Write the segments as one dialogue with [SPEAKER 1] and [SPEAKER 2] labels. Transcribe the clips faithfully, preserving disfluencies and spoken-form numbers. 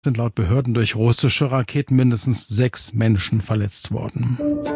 [SPEAKER 1] sind laut Behörden durch russische Raketen mindestens sechs Menschen verletzt worden.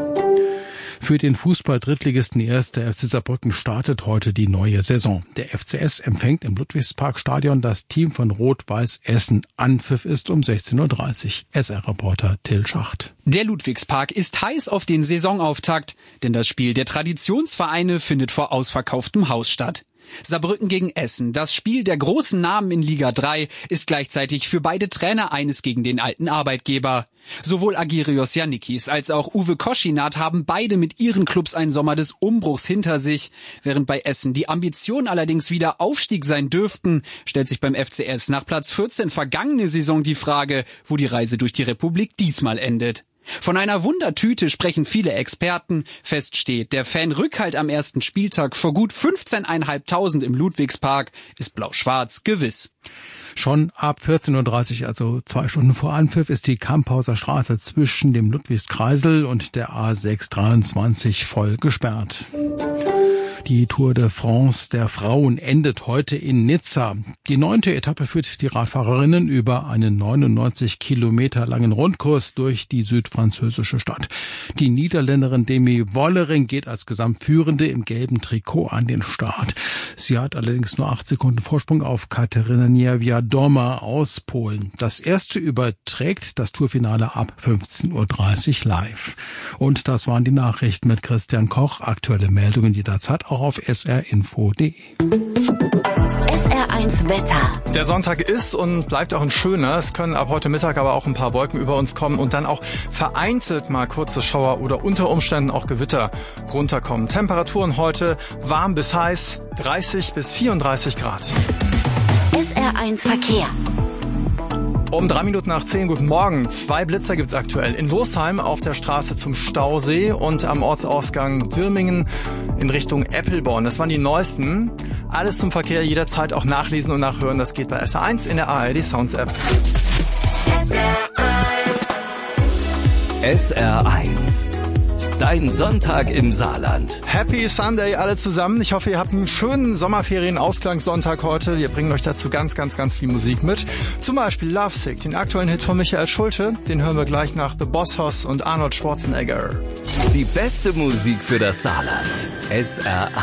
[SPEAKER 1] Für den Fußball-Drittligisten erster F C Saarbrücken startet heute die neue Saison. Der F C S empfängt im Ludwigsparkstadion das Team von Rot-Weiß Essen. Anpfiff ist um sechzehn Uhr dreißig. S R-Reporter Till Schacht.
[SPEAKER 2] Der Ludwigspark ist heiß auf den Saisonauftakt, denn das Spiel der Traditionsvereine findet vor ausverkauftem Haus statt. Saarbrücken gegen Essen, das Spiel der großen Namen in Liga drei, ist gleichzeitig für beide Trainer eines gegen den alten Arbeitgeber. Sowohl Agirios Yannikis als auch Uwe Koschinat haben beide mit ihren Clubs einen Sommer des Umbruchs hinter sich. Während bei Essen die Ambitionen allerdings wieder Aufstieg sein dürften, stellt sich beim F C S nach Platz vierzehn vergangene Saison die Frage, wo die Reise durch die Republik diesmal endet. Von einer Wundertüte sprechen viele Experten. Fest steht, der Fanrückhalt am ersten Spieltag vor gut fünfzehntausendfünfhundert im Ludwigspark ist blau-schwarz gewiss.
[SPEAKER 1] Schon ab vierzehn Uhr dreißig, also zwei Stunden vor Anpfiff, ist die Kamphauser Straße zwischen dem Ludwigskreisel und der A sechs dreiundzwanzig voll gesperrt. Die Tour de France der Frauen endet heute in Nizza. Die neunte Etappe führt die Radfahrerinnen über einen neunundneunzig Kilometer langen Rundkurs durch die südfranzösische Stadt. Die Niederländerin Demi Wollering geht als Gesamtführende im gelben Trikot an den Start. Sie hat allerdings nur acht Sekunden Vorsprung auf Kateryna Niewiadoma aus Polen. Das erste überträgt das Tourfinale ab fünfzehn Uhr dreißig live. Und das waren die Nachrichten mit Christian Koch. Aktuelle Meldungen jederzeit auch auf s r info punkt d e.
[SPEAKER 3] S R eins Wetter.
[SPEAKER 4] Der Sonntag ist und bleibt auch ein schöner. Es können ab heute Mittag aber auch ein paar Wolken über uns kommen und dann auch vereinzelt mal kurze Schauer oder unter Umständen auch Gewitter runterkommen. Temperaturen heute warm bis heiß, dreißig bis vierunddreißig Grad.
[SPEAKER 3] S R eins Verkehr.
[SPEAKER 4] Um drei Minuten nach zehn, guten Morgen. Zwei Blitzer gibt's aktuell. In Losheim auf der Straße zum Stausee und am Ortsausgang Dirmingen in Richtung Eppelborn. Das waren die neuesten. Alles zum Verkehr jederzeit auch nachlesen und nachhören. Das geht bei S R eins in der A R D Sounds App.
[SPEAKER 3] S R eins.
[SPEAKER 5] S R eins. Dein Sonntag im Saarland.
[SPEAKER 4] Happy Sunday alle zusammen. Ich hoffe, ihr habt einen schönen Sommerferien-Ausklangssonntag heute. Wir bringen euch dazu ganz, ganz, ganz viel Musik mit. Zum Beispiel Lovesick, den aktuellen Hit von Michael Schulte. Den hören wir gleich nach The Boss Hoss und Arnold Schwarzenegger.
[SPEAKER 5] Die beste Musik für das Saarland. S R eins.